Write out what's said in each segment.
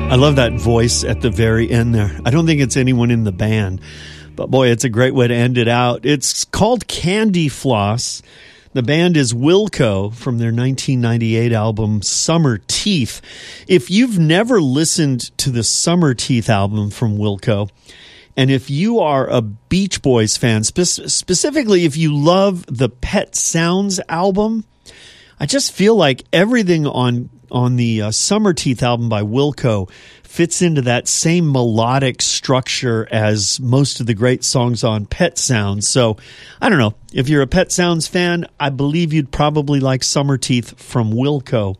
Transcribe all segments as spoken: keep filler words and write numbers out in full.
I love that voice at the very end there. I don't think it's anyone in the band, but boy, it's a great way to end it out. It's called Candy Floss. The band is Wilco from their nineteen ninety-eight album Summer Teeth. If you've never listened to the Summer Teeth album from Wilco, and if you are a Beach Boys fan, spe- specifically if you love the Pet Sounds album, I just feel like everything on on the uh, Summer Teeth album by Wilco fits into that same melodic structure as most of the great songs on Pet Sounds. So, I don't know. If you're a Pet Sounds fan, I believe you'd probably like Summer Teeth from Wilco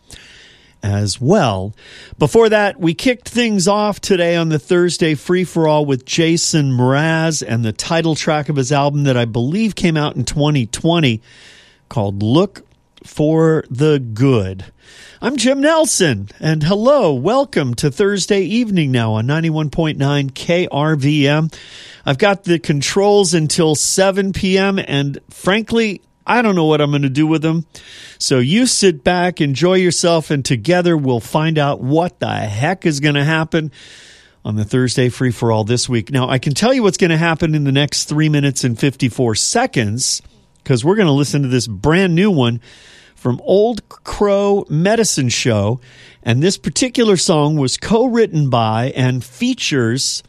as well. Before that, we kicked things off today on the Thursday Free-for-All with Jason Mraz and the title track of his album that I believe came out in twenty twenty called Look for the Good. I'm Jim Nelson, and hello, welcome to Thursday evening now on ninety-one point nine K R V M. I've got the controls until seven p.m., and frankly, I don't know what I'm going to do with them. So you sit back, enjoy yourself, and together we'll find out what the heck is going to happen on the Thursday Free-for-All this week. Now, I can tell you what's going to happen in the next three minutes and fifty-four seconds, because we're going to listen to this brand new one from Old Crow Medicine Show, and this particular song was co-written by and features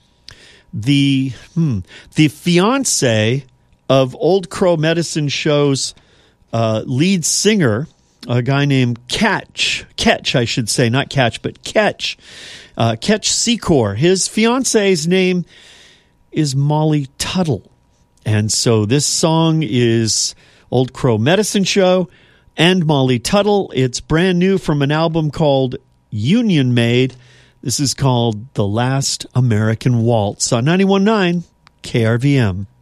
the hmm, the fiance of Old Crow Medicine Show's uh, lead singer, a guy named Catch, Ketch, I should say, not Catch, but Ketch, uh, Ketch Secor. His fiance's name is Molly Tuttle, and so this song is Old Crow Medicine Show and Molly Tuttle. It's brand new from an album called Union Made. This is called The Last American Waltz on ninety-one point nine K R V M.